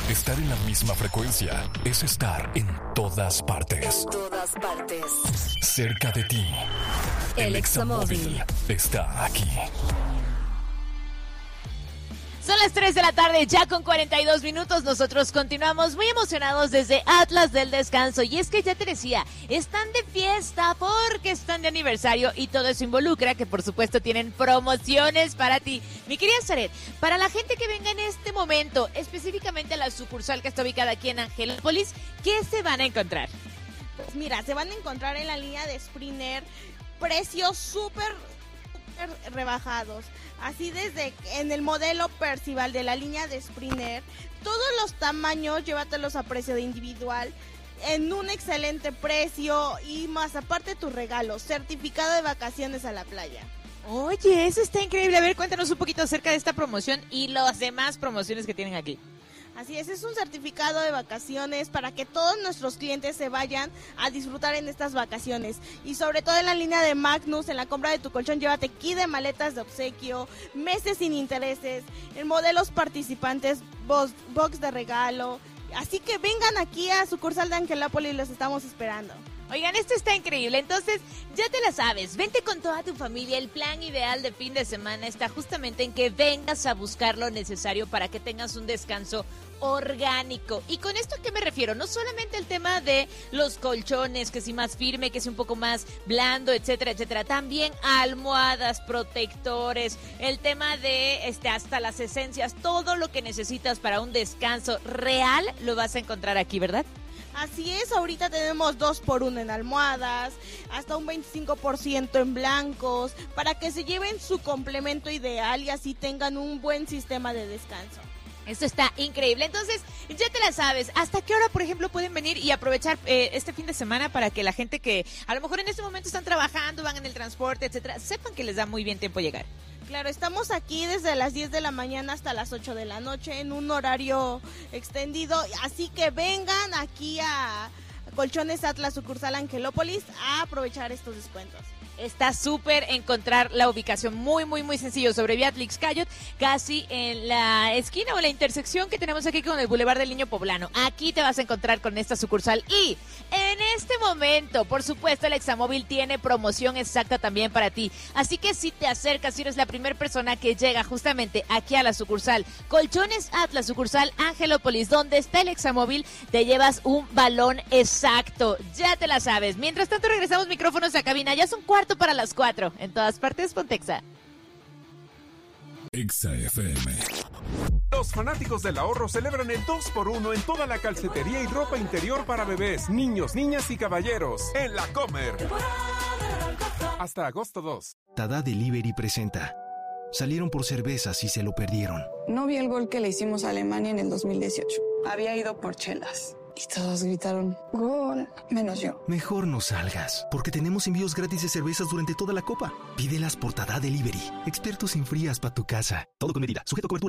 Estar en la misma frecuencia es estar en todas partes. En todas partes. Cerca de ti. El Examóvil está aquí. Son las 3 de la tarde, ya con 42 minutos. Nosotros continuamos muy emocionados desde Atlas del Descanso. Y es que ya te decía, están de fiesta porque están de aniversario y todo eso involucra que por supuesto tienen promociones para ti. Mi querida Zaret, para la gente que venga en este momento, específicamente a la sucursal que está ubicada aquí en Angelópolis, ¿qué se van a encontrar? Pues mira, se van a encontrar en la línea de Sprinter precios súper rebajados. Así desde en el modelo Percival de la línea de Sprinter, todos los tamaños, llévatelos a precio de individual, en un excelente precio y más aparte tu regalo, certificado de vacaciones a la playa. Oye, eso está increíble. A ver, cuéntanos un poquito acerca de esta promoción y las demás promociones que tienen aquí. Así es un certificado de vacaciones para que todos nuestros clientes se vayan a disfrutar en estas vacaciones. Y sobre todo en la línea de Magnus, en la compra de tu colchón, llévate kit de maletas de obsequio, meses sin intereses, en modelos participantes, box de regalo. Así que vengan aquí a sucursal de Angelópolis, los estamos esperando. Oigan, esto está increíble, entonces ya te la sabes, vente con toda tu familia. El plan ideal de fin de semana está justamente en que vengas a buscar lo necesario para que tengas un descanso orgánico. ¿Y con esto a qué me refiero? No solamente el tema de los colchones, que si más firme, que si un poco más blando, etcétera, etcétera. También almohadas, protectores, el tema de hasta las esencias, todo lo que necesitas para un descanso real lo vas a encontrar aquí, ¿verdad? Así es, ahorita tenemos 2x1 en almohadas, hasta un 25% en blancos, para que se lleven su complemento ideal y así tengan un buen sistema de descanso. Esto está increíble. Entonces, ya te la sabes. ¿Hasta qué hora, por ejemplo, pueden venir y aprovechar este fin de semana para que la gente que a lo mejor en este momento están trabajando, van en el transporte, etcétera, sepan que les da muy bien tiempo llegar? Claro, estamos aquí desde las 10 de la mañana hasta las 8 de la noche en un horario extendido, así que vengan aquí a Colchones Atlas sucursal Angelópolis a aprovechar estos descuentos. Está súper encontrar la ubicación, muy, muy, muy sencillo, sobre Beatrix Cayot, casi en la esquina o en la intersección que tenemos aquí con el Boulevard del Niño Poblano. Aquí te vas a encontrar con esta sucursal y en este momento, por supuesto, el Examóvil tiene promoción exacta también para ti. Así que si te acercas, si eres la primera persona que llega justamente aquí a la sucursal Colchones Atlas, sucursal Angelópolis, donde está el Examóvil, te llevas un balón exacto. Ya te la sabes. Mientras tanto, regresamos micrófonos a cabina. Ya son 3:45 en todas partes, Pontexa. Exa FM. Los fanáticos del ahorro celebran el 2x1 en toda la calcetería y ropa interior para bebés, niños, niñas y caballeros en La Comer. Hasta agosto 2. Tada Delivery presenta. Salieron por cervezas y se lo perdieron. No vi el gol que le hicimos a Alemania en el 2018. Había ido por chelas. Y todos gritaron, ¡gol! Menos yo. Mejor no salgas, porque tenemos envíos gratis de cervezas durante toda la copa. Pídelas por Tada Delivery. Expertos en frías para tu casa. Todo con medida, sujeto a cobertura.